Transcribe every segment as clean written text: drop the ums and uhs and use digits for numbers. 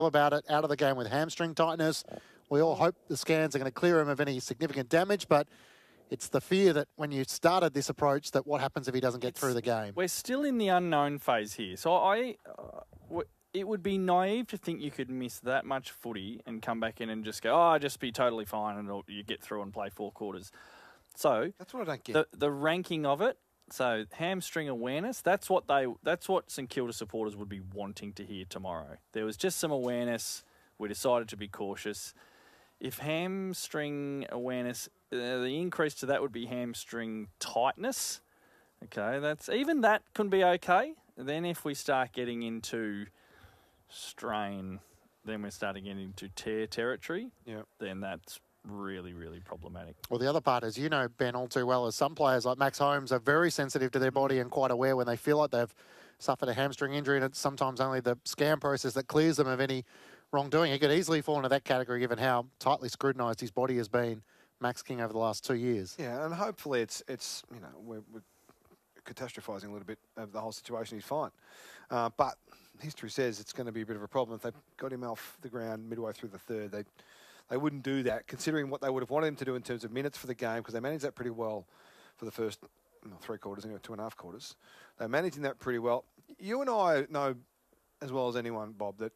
about it, out of the game with hamstring tightness. We all hope the scans are going to clear him of any significant damage, but it's the fear that when you started this approach, that what happens if he doesn't get through the game? We're still in the unknown phase here. So it would be naive to think you could miss that much footy and come back in and just go, oh, just be totally fine and you get through and play 4 quarters. So that's what I don't get. The ranking of it, so hamstring awareness, that's what St Kilda supporters would be wanting to hear tomorrow. There was just some awareness. We decided to be cautious. If hamstring awareness, the increase to that would be hamstring tightness. Okay, that can be okay. Then if we start getting into strain, then we're starting getting into tear territory. Yeah. Then that's really, really problematic. Well, the other part is, you know, Ben, all too well, as some players like Max Holmes are very sensitive to their body and quite aware when they feel like they've suffered a hamstring injury, and it's sometimes only the scan process that clears them of any wrongdoing. He could easily fall into that category given how tightly scrutinised his body has been, Max King, over the last 2 years. Yeah, and hopefully it's you know, we're catastrophising a little bit of the whole situation. He's fine. But history says it's going to be a bit of a problem. If they got him off the ground midway through the third, they wouldn't do that, considering what they would have wanted him to do in terms of minutes for the game, because they managed that pretty well for the first 3 quarters, 2.5 quarters. They're managing that pretty well. You and I know as well as anyone, Bob, that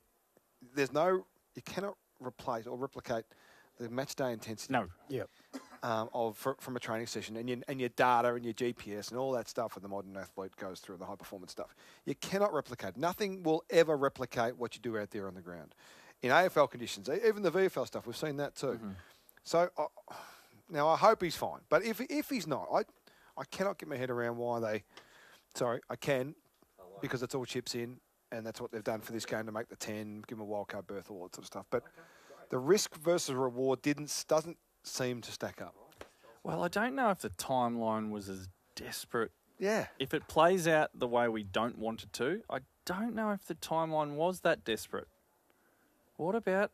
you cannot replace or replicate the match day intensity. No. Yep. From a training session and your data and your GPS and all that stuff that the modern athlete goes through, the high performance stuff. You cannot replicate. Nothing will ever replicate what you do out there on the ground. In AFL conditions, even the VFL stuff, we've seen that too. Mm-hmm. So now I hope he's fine. But if he's not, I cannot get my head around why they... Sorry, I can, because it's all chips in, and that's what they've done for this game to make the 10, give him a wildcard berth, all that sort of stuff. But the risk versus reward doesn't seem to stack up. Well, I don't know if the timeline was as desperate. Yeah. If it plays out the way we don't want it to, I don't know if the timeline was that desperate. What about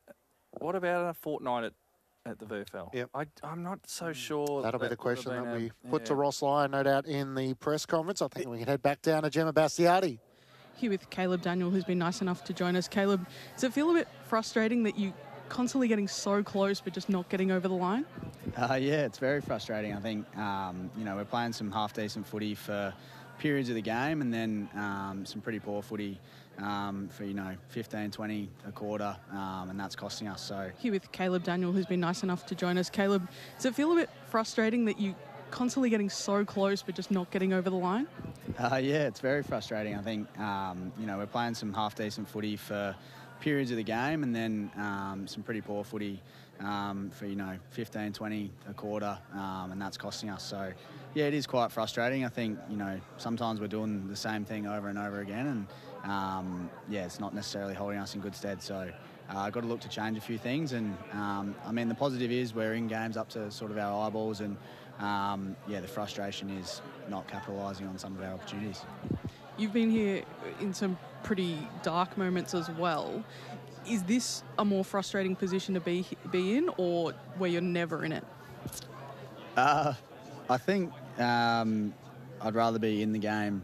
a fortnight at the VFL? Yep. I'm not so sure. That'll be the question that we put to Ross Lyon, no doubt, in the press conference. I think we can head back down to Gemma Bastiati. Here with Caleb Daniel, who's been nice enough to join us. Caleb, does it feel a bit frustrating that you constantly getting so close but just not getting over the line? Yeah, it's very frustrating. I think, we're playing some half-decent footy for periods of the game and then some pretty poor footy for, 15, 20 a quarter, and that's costing us. So here with Caleb Daniel, who's been nice enough to join us. Caleb, does it feel a bit frustrating that you constantly getting so close but just not getting over the line? Yeah, it's very frustrating. I think, we're playing some half-decent footy for periods of the game and then some pretty poor footy for, 15, 20 a quarter, and that's costing us. So, yeah, it is quite frustrating. I think, sometimes we're doing the same thing over and over again and, it's not necessarily holding us in good stead. So I've got to look to change a few things. And, the positive is we're in games up to sort of our eyeballs and, the frustration is not capitalising on some of our opportunities. You've been here in some pretty dark moments as well. Is this a more frustrating position to be in, or where you're never in it? I think I'd rather be in the game,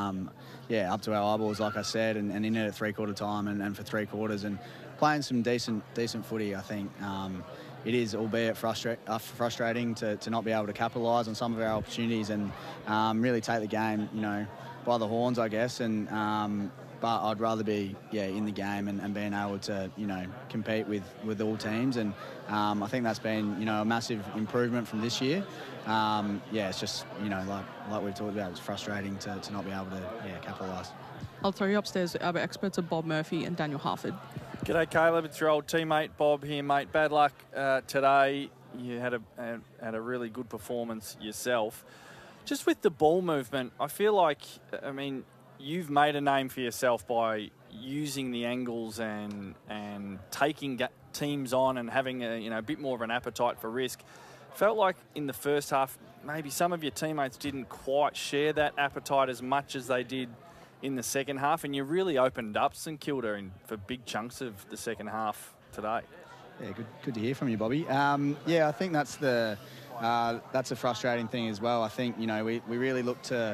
up to our eyeballs, like I said, and in it at 3/4 time and for 3 quarters and playing some decent footy. I think it is, albeit frustrating to not be able to capitalise on some of our opportunities and really take the game, by the horns, I guess. And but I'd rather be in the game and being able to compete with all teams. And I think that's been a massive improvement from this year. It's just like we've talked about, it's frustrating to not be able to capitalise. I'll throw you upstairs. Our experts are Bob Murphy and Daniel Harford. G'day, Caleb. It's your old teammate Bob here, mate. Bad luck today. You had a really good performance yourself. Just with the ball movement, I feel like, you've made a name for yourself by using the angles and taking teams on and having a bit more of an appetite for risk. Felt like in the first half, maybe some of your teammates didn't quite share that appetite as much as they did in the second half, and you really opened up St Kilda for big chunks of the second half today. Yeah, good to hear from you, Bobby. I think that's the that's a frustrating thing as well. I think, we really look to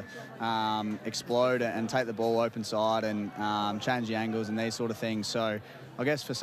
explode and take the ball open side and change the angles and these sort of things. So I guess for